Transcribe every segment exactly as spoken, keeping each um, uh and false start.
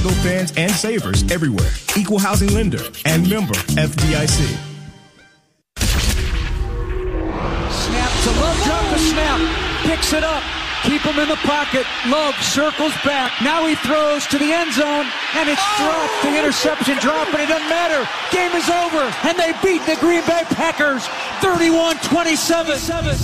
Fans and savers everywhere. Equal housing lender and member F D I C. Snap to Love, drop the snap, picks it up, keep him in the pocket. Love circles back. Now he throws to the end zone, and it's dropped. The interception dropped, but it doesn't matter. Game is over, and they beat the Green Bay Packers thirty-one twenty-seven.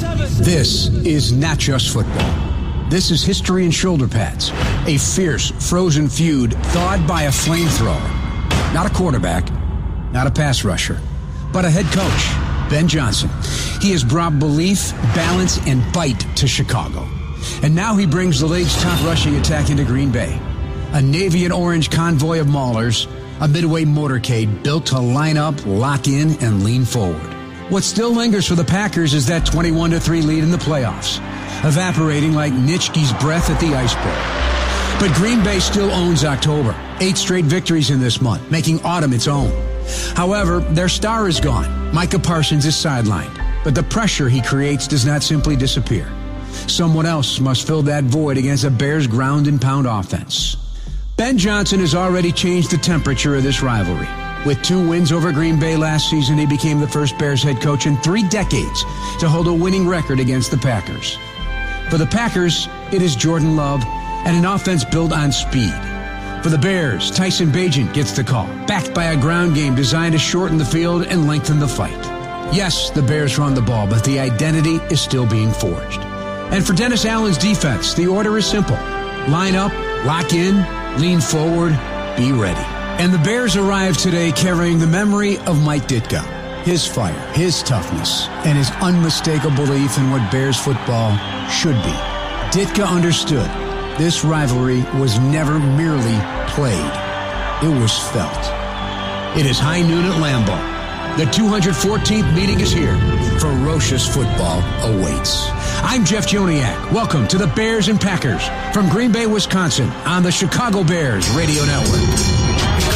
This is not just football. This is history in shoulder pads. A fierce, frozen feud thawed by a flamethrower. Not a quarterback, not a pass rusher, but a head coach, Ben Johnson. He has brought belief, balance, and bite to Chicago. And now he brings the league's top rushing attack into Green Bay. A navy and orange convoy of maulers, a midway motorcade built to line up, lock in, and lean forward. What still lingers for the Packers is that twenty-one to three lead in the playoffs, evaporating like Nitschke's breath at the Ice Bowl. But Green Bay still owns October. Eight straight victories in this month, making autumn its own. However, their star is gone. Micah Parsons is sidelined. But the pressure he creates does not simply disappear. Someone else must fill that void against a Bears ground and pound offense. Ben Johnson has already changed the temperature of this rivalry. With two wins over Green Bay last season, he became the first Bears head coach in three decades to hold a winning record against the Packers. For the Packers, it is Jordan Love and an offense built on speed. For the Bears, Tyson Bagent gets the call, backed by a ground game designed to shorten the field and lengthen the fight. Yes, the Bears run the ball, but the identity is still being forged. And for Dennis Allen's defense, the order is simple. Line up, lock in, lean forward, be ready. And the Bears arrive today carrying the memory of Mike Ditka, his fire, his toughness, and his unmistakable belief in what Bears football should be. Ditka understood this rivalry was never merely played. It was felt. It is high noon at Lambeau. The two hundred fourteenth meeting is here. Ferocious football awaits. I'm Jeff Joniak. Welcome to the Bears and Packers from Green Bay, Wisconsin on the Chicago Bears Radio Network.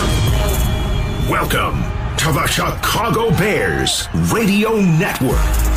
Welcome to the Chicago Bears Radio Network.